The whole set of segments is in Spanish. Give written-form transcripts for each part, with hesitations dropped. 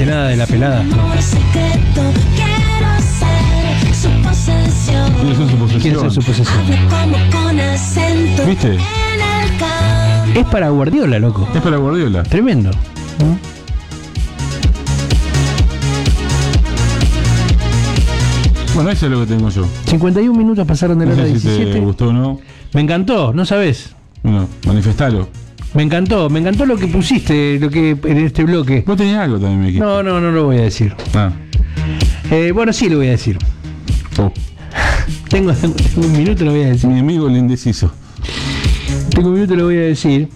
nada de la pelada. ¿Quiere ser su posesión? ¿Viste? Es para Guardiola, loco. Es para Guardiola. Tremendo. Bueno, eso es lo que tengo yo. 51 minutos pasaron de la hora 17. Si te gustó o no. Me encantó, no sabés. Bueno, manifestalo. Me encantó lo que pusiste, en este bloque. Vos tenías algo también, me dijiste. No lo voy a decir. Bueno, sí lo voy a decir. Oh. Tengo un minuto, lo voy a decir. Mi amigo el indeciso. Tengo un minuto, lo voy a decir.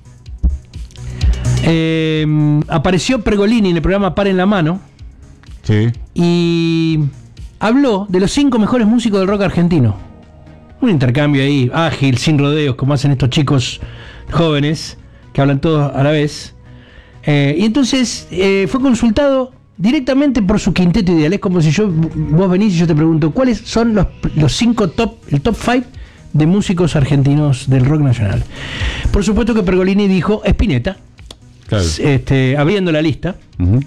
Apareció Pergolini en el programa Par en la Mano. Sí. Y habló de los 5 mejores músicos del rock argentino. Un intercambio ahí, ágil, sin rodeos, como hacen estos chicos jóvenes, que hablan todos a la vez. Y entonces fue consultado directamente por su quinteto ideal. Es como si vos venís y yo te pregunto, ¿cuáles son los 5 el top 5 de músicos argentinos del rock nacional? Por supuesto que Pergolini dijo Spinetta, Claro. Abriendo la lista. Uh-huh.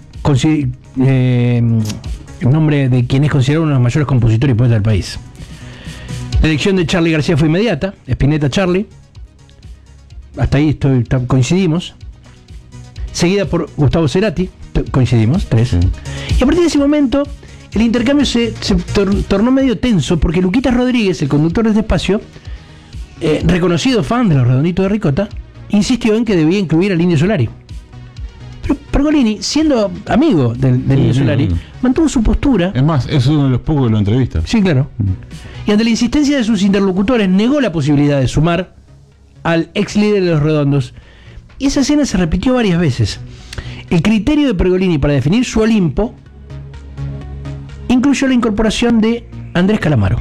El nombre de quien es considerado uno de los mayores compositores y poetas del país. La elección de Charly García fue inmediata. Spinetta, Charly. Hasta ahí coincidimos. Seguida por Gustavo Cerati. Coincidimos, 3. Sí. Y a partir de ese momento, el intercambio se tornó medio tenso porque Luquitas Rodríguez, el conductor de este espacio, reconocido fan de Los Redonditos de Ricota, insistió en que debía incluir al Indio Solari. Pero Pergolini, siendo amigo del Indio Solari, mantuvo su postura. Es más, es uno de los pocos que lo entrevista. Sí, claro. Y ante la insistencia de sus interlocutores, negó la posibilidad de sumar al ex líder de Los Redondos. Y esa escena se repitió varias veces. El criterio de Pergolini para definir su Olimpo incluyó la incorporación de Andrés Calamaro.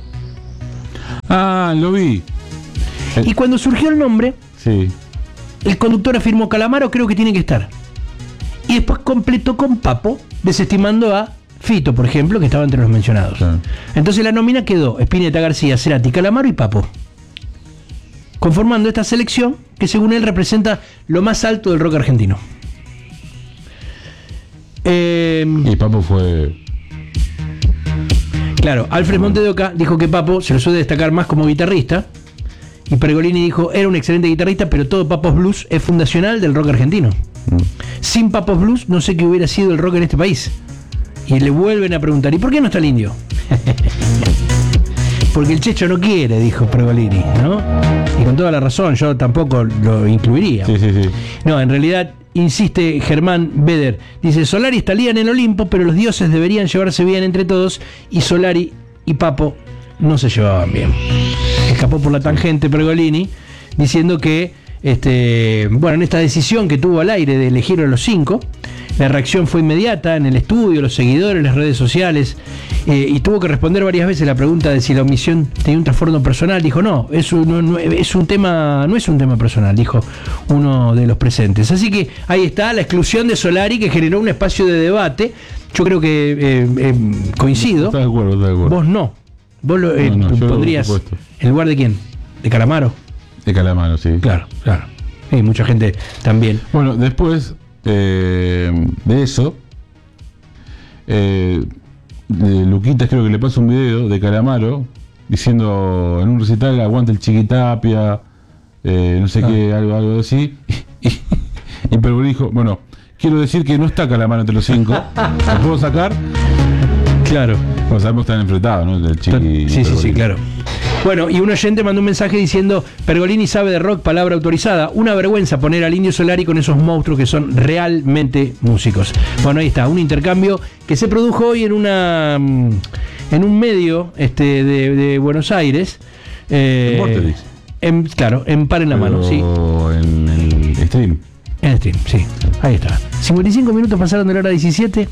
Lo vi. Y cuando surgió el nombre, sí, el conductor afirmó: Calamaro creo que tiene que estar. Y después completó con Papo, desestimando a Fito, por ejemplo, que estaba entre los mencionados. Sí. Entonces la nómina quedó Spinetta, García, Cerati, Calamaro y Papo, conformando esta selección que según él representa lo más alto del rock argentino. Y Papo fue... Claro, Alfred Monte de Oca dijo que Papo se lo suele destacar más como guitarrista, y Pergolini dijo: era un excelente guitarrista, pero todo Papos Blues es fundacional del rock argentino. Sin Papos Blues no sé qué hubiera sido el rock en este país. Y le vuelven a preguntar: ¿y por qué no está el Indio? Porque el Checho no quiere, dijo Pergolini, ¿no? Y con toda la razón, yo tampoco lo incluiría. Sí. No, en realidad, insiste Germán Beder, dice: Solari estaría en el Olimpo, pero los dioses deberían llevarse bien entre todos, y Solari y Papo no se llevaban bien. Escapó por la tangente Pergolini, diciendo que en esta decisión que tuvo al aire de elegir a los 5, la reacción fue inmediata en el estudio, los seguidores, las redes sociales, y tuvo que responder varias veces la pregunta de si la omisión tenía un trasfondo personal. Dijo: no es un tema personal, dijo uno de los presentes. Así que ahí está la exclusión de Solari, que generó un espacio de debate. Yo creo que coincido. Está de acuerdo. Vos no. Vos pondrías en lugar de quién, de Calamaro. De Calamaro, sí. Claro. Y mucha gente también. Bueno, después de eso, Luquitas creo que le pasa un video de Calamaro diciendo en un recital: aguante el Chiquitapia, no sé qué, algo así. Y Pergolini dijo: bueno, quiero decir que no está Calamaro entre los 5. ¿Lo puedo sacar? Claro. Bueno, sabemos que están enfrentados, ¿no? Del Chiqui. Sí, claro. Bueno, y un oyente mandó un mensaje diciendo: Pergolini sabe de rock, palabra autorizada. Una vergüenza poner al Indio Solari con esos monstruos que son realmente músicos. Bueno, ahí está, un intercambio que se produjo hoy en un medio de Buenos Aires. En Vorterix. En Par en la Mano, sí. En el stream. En el stream, sí. Ahí está. 55 minutos pasaron de la hora 17.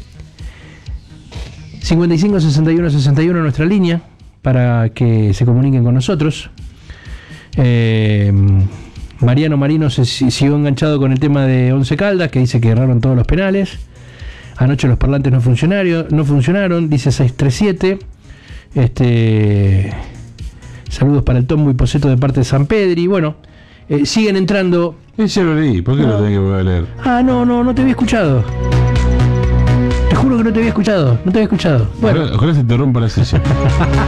55 61 61 nuestra línea para que se comuniquen con nosotros. Mariano Marino se siguió enganchado con el tema de Once Caldas, que dice que erraron todos los penales. Anoche los parlantes no funcionaron, dice 637. Saludos para el Tombo y Poseto de parte de San Pedri. Bueno, siguen entrando. Ya lo leí, ¿por qué lo tenés que volver a leer? No te había escuchado. te había escuchado. Bueno. Ojalá se te rompa la silla.